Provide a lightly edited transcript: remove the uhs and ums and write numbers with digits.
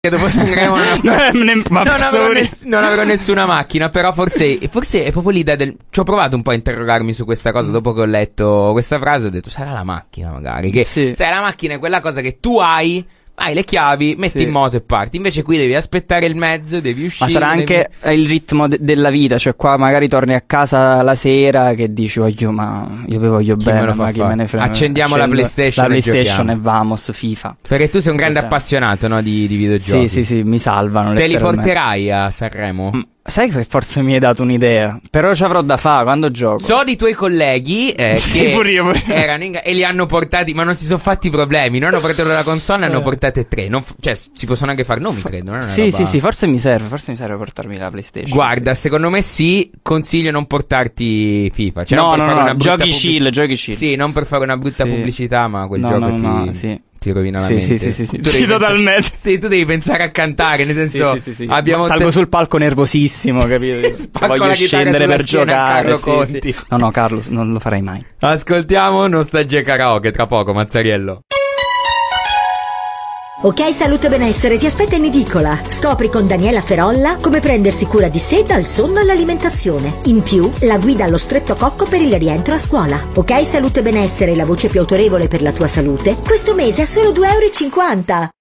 dopo sembriamo non avrò nessuna macchina, però forse è proprio l'idea ci ho provato un po' a interrogarmi su questa cosa dopo che ho letto questa frase, ho detto sarà la macchina magari, che se la macchina è quella cosa che tu hai le chiavi, metti in moto e parti. Invece qui devi aspettare il mezzo, devi uscire. Ma sarà anche il ritmo della vita. Cioè qua magari torni a casa la sera che dici io vi voglio bene, ma chi me ne frega. Accendiamo la PlayStation e vamos, FIFA. Perché tu sei un grande appassionato, no, di videogiochi. Sì, mi salvano. Te li porterai a Sanremo? Sai che forse mi hai dato un'idea, però ci avrò da fare quando gioco. So di tuoi colleghi che erano e li hanno portati, ma non si sono fatti problemi. Non hanno portato la console, hanno portate 3. Cioè, si possono anche fare nomi, credo. Non è sì, forse mi serve portarmi la PlayStation. Guarda, secondo me consiglio non portarti FIFA. Cioè, no, giochi chill. Sì, non per fare una brutta pubblicità, ma quel gioco ti rovina la mente. Sì, totalmente. Sì, tu devi pensare a cantare, nel senso salgo sul palco nervosissimo, capito? Voglio scendere per giocare. No, Carlo, non lo farei mai. Ascoltiamo Nostalgia Karaoke tra poco, Mazzariello. Ok Salute Benessere ti aspetta in edicola. Scopri con Daniela Ferolla come prendersi cura di sé dal sonno all'alimentazione. In più, la guida allo stretto cocco per il rientro a scuola. Ok Salute Benessere, la voce più autorevole per la tua salute. Questo mese a solo €2,50.